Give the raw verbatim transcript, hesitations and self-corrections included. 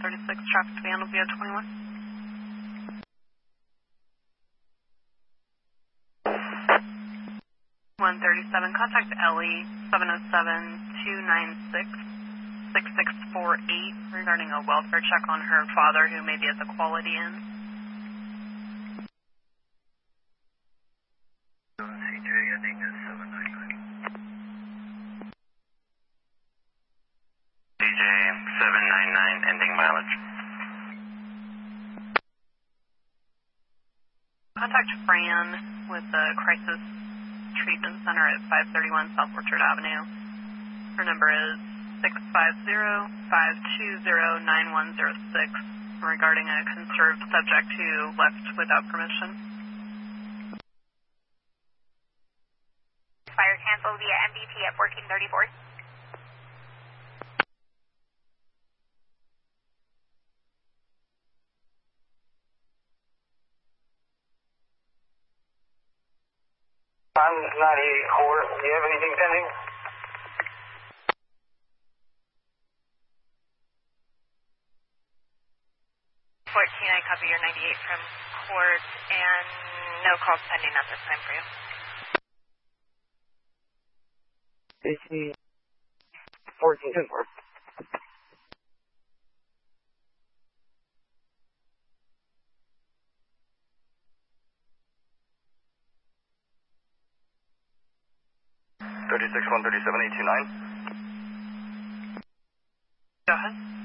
thirty-six, traffic to be handled via twenty-one. one thirty-seven, contact Ellie, seven oh seven, two nine six, six six four eight regarding a welfare check on her father who may be at the Quality Inn. C J ending is seven nine nine. C J seven nine nine ending mileage. Contact Fran with the Crisis Treatment Center at five thirty-one South Orchard Avenue. Her number is six five zero, five two zero, nine one zero six regarding a conserved subject who left without permission. Fire cancel via M B T at fourteen thirty-four. I'm ninety-eight four. Do you have anything pending? fourteen, I copy your ninety-eight from court, and no calls pending at this time for you. fifteen, fourteen, ten four. thirty-six, one thirty-seven, eight two nine. Go ahead.